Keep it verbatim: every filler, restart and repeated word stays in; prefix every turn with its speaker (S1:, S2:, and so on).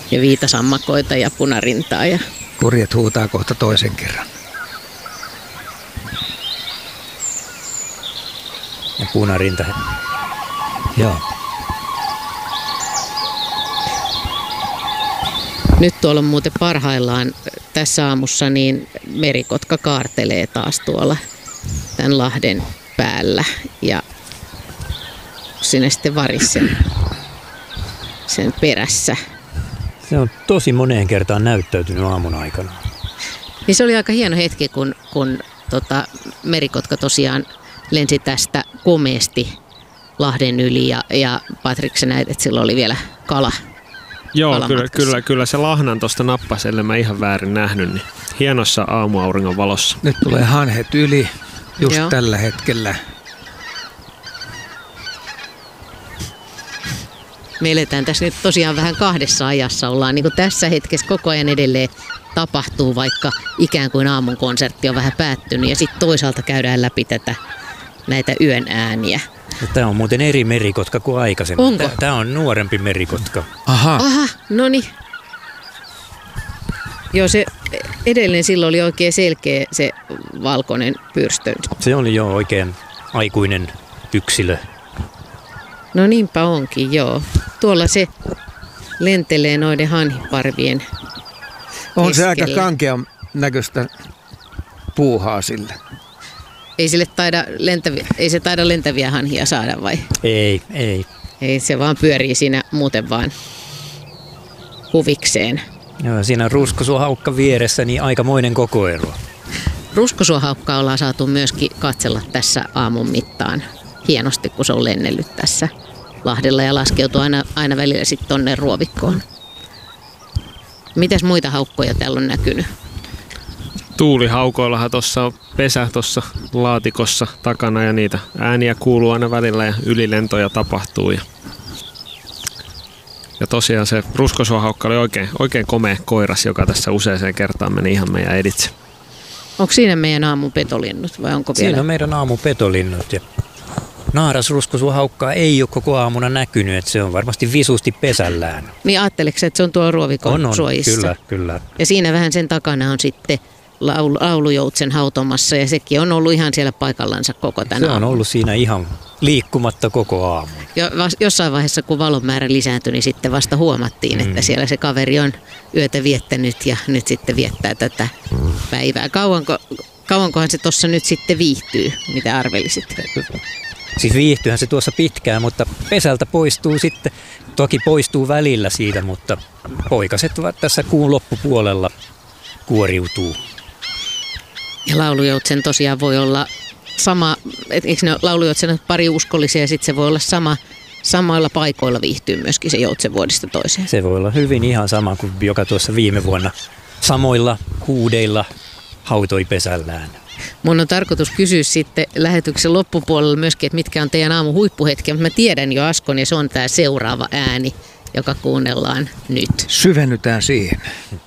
S1: ja viitasammakoita ja punarintaa. Ja...
S2: Kurjet huutaa kohta toisen kerran.
S3: Ja punarinta. Joo.
S1: Nyt tuolla on muuten parhaillaan tässä aamussa niin merikotka kaartelee taas tuolla tämän lahden päällä ja sinne sitten varisi sen, sen perässä.
S3: Se on tosi moneen kertaan näyttäytynyt aamun aikana.
S1: Niin se oli aika hieno hetki, kun, kun tota, merikotka tosiaan lensi tästä komeasti lahden yli ja, ja Patrik, sä näit, että sillä oli vielä kala.
S4: Joo, kyllä, kyllä, kyllä se lahnan tuosta nappasi, ellei mä ihan väärin nähnyt, niin hienossa aamuauringon valossa.
S2: Nyt tulee hanhet yli just
S1: Joo.
S2: tällä hetkellä.
S1: Me eletään tässä nyt tosiaan vähän kahdessa ajassa. Ollaan niin kuin tässä hetkessä koko ajan edelleen tapahtuu, vaikka ikään kuin aamun konsertti on vähän päättynyt. Ja sitten toisaalta käydään läpi tätä, näitä yön ääniä.
S3: Tämä on muuten eri merikotka kuin aikaisemmin.
S1: Onko?
S3: Tämä on nuorempi merikotka.
S2: Aha.
S1: Aha, no niin. Joo, se edellinen silloin oli oikein selkeä se valkoinen pyrstö.
S3: Se oli jo oikein aikuinen yksilö.
S1: No niinpä onkin, joo. Tuolla se lentelee noiden hanhiparvien
S2: On se
S1: keskellä.
S2: aika kankean näköistä puuhaa sille.
S1: Ei, sille taida lentäviä, ei se taida lentäviä hanhia saada vai?
S3: Ei, ei.
S1: Ei, se vaan pyörii siinä muuten vaan huvikseen.
S3: Joo, siinä on ruskosuohaukka vieressä, niin aikamoinen kokoero.
S1: Ruskosuohaukkaa ollaan saatu myöskin katsella tässä aamun mittaan hienosti, kun se on lennellyt tässä lahdella ja laskeutuu aina, aina välillä sitten tonne ruovikkoon. Mitäs muita haukkoja täällä on näkynyt?
S4: Tuulihaukoillahan tuossa on pesä tuossa laatikossa takana ja niitä ääniä kuuluu aina välillä ja ylilentoja tapahtuu. Ja, ja tosiaan se ruskosuohaukka oli oikein, oikein komea koiras, joka tässä useaseen kertaan meni ihan meidän editse.
S1: Onko siinä meidän aamun petolinnut vai onko vielä?
S3: Siinä on meidän aamupetolinnut ja naaras ruskosuohaukkaa ei ole koko aamuna näkynyt, että se on varmasti visusti pesällään.
S1: Niin ajatteleeko, että se on tuolla ruovikon
S3: On, on,
S1: suojissa?
S3: kyllä, kyllä.
S1: Ja siinä vähän sen takana on sitten laulu, laulujoutsen hautomassa ja sekin on ollut ihan siellä paikallansa koko tänä
S3: Se on
S1: aamuna.
S3: ollut siinä ihan liikkumatta koko aamun.
S1: Jo, vas, jossain vaiheessa, kun valon määrä lisääntyi, niin sitten vasta huomattiin, mm. että siellä se kaveri on yötä viettänyt ja nyt sitten viettää tätä päivää. Kauanko, kauankohan se tuossa nyt sitten viihtyy, mitä arvelisit?
S3: Siis viihtyyhän se tuossa pitkään, mutta pesältä poistuu sitten, toki poistuu välillä siitä, mutta poikaset tässä kuun loppupuolella kuoriutuu.
S1: Ja laulujoutsen tosiaan voi olla sama, eikö ne laulujoutsen ole pari uskollisia ja sitten se voi olla sama, samoilla paikoilla viihtyy myöskin se joutsen vuodesta toiseen.
S3: Se voi olla hyvin ihan sama kuin joka tuossa viime vuonna samoilla huudeilla hautoi pesällään.
S1: Mun on tarkoitus kysyä sitten lähetyksen loppupuolella myöskin, että mitkä on teidän aamun huippuhetkiä, mutta mä tiedän jo Askon ja se on tämä seuraava ääni, joka kuunnellaan nyt.
S2: Syvennytään siihen.